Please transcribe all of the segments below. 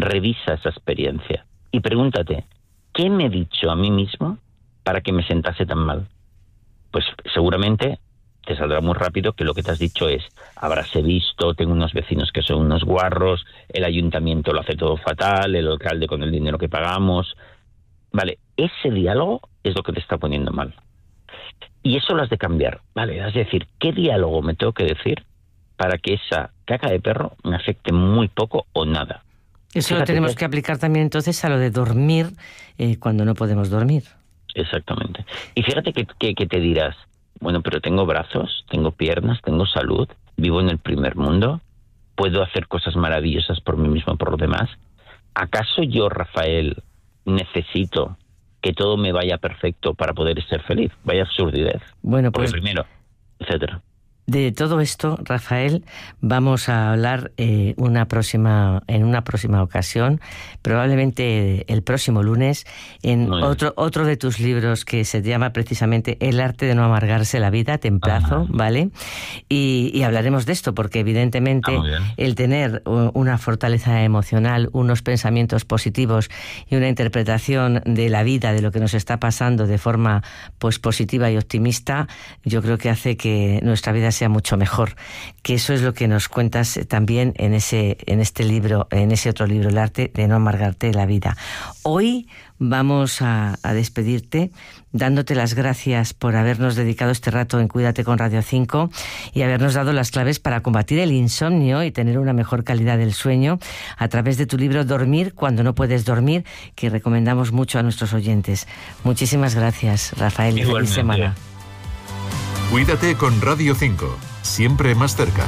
revisa esa experiencia y pregúntate, ¿qué me he dicho a mí mismo para que me sentase tan mal? Pues seguramente te saldrá muy rápido que lo que te has dicho es: habráse visto, tengo unos vecinos que son unos guarros, el ayuntamiento lo hace todo fatal, el alcalde con el dinero que pagamos. Vale, ese diálogo es lo que te está poniendo mal. Y eso lo has de cambiar, ¿vale? Es decir, ¿qué diálogo me tengo que decir para que esa caca de perro me afecte muy poco o nada? Eso fíjate, lo tenemos que aplicar también entonces a lo de dormir cuando no podemos dormir. Exactamente. Y fíjate que te dirás, bueno, pero tengo brazos, tengo piernas, tengo salud, vivo en el primer mundo, puedo hacer cosas maravillosas por mí mismo, por los demás. ¿Acaso yo, Rafael, necesito que todo me vaya perfecto para poder ser feliz? Vaya absurdidez. Bueno, pues primero, etcétera. De todo esto, Rafael, vamos a hablar en una próxima ocasión, probablemente el próximo lunes, en otro de tus libros que se llama precisamente El arte de no amargarse la vida, te emplazo, ¿vale? Y hablaremos de esto, porque evidentemente el tener una fortaleza emocional, unos pensamientos positivos y una interpretación de la vida, de lo que nos está pasando de forma pues positiva y optimista, yo creo que hace que nuestra vida sea mucho mejor, que eso es lo que nos cuentas también en este libro, en ese otro libro, El arte de no amargarte la vida. Hoy vamos a despedirte dándote las gracias por habernos dedicado este rato en Cuídate con Radio 5 y habernos dado las claves para combatir el insomnio y tener una mejor calidad del sueño a través de tu libro Dormir cuando no puedes dormir, que recomendamos mucho a nuestros oyentes. Muchísimas gracias, Rafael. Feliz semana. Cuídate con Radio 5, siempre más cerca.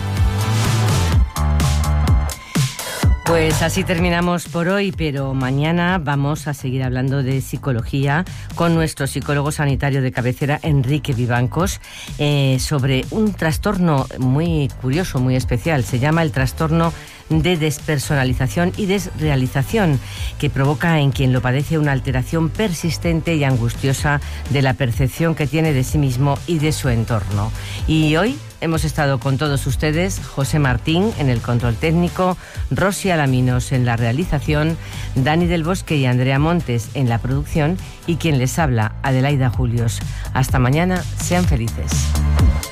Pues así terminamos por hoy, pero mañana vamos a seguir hablando de psicología con nuestro psicólogo sanitario de cabecera, Enrique Vivancos, sobre un trastorno muy curioso, muy especial. Se llama el trastorno de despersonalización y desrealización, que provoca en quien lo padece una alteración persistente y angustiosa de la percepción que tiene de sí mismo y de su entorno. Y hoy hemos estado con todos ustedes, José Martín en el control técnico, Rosy Alaminos en la realización, Dani del Bosque y Andrea Montes en la producción y quien les habla, Adelaida Julios. Hasta mañana, sean felices.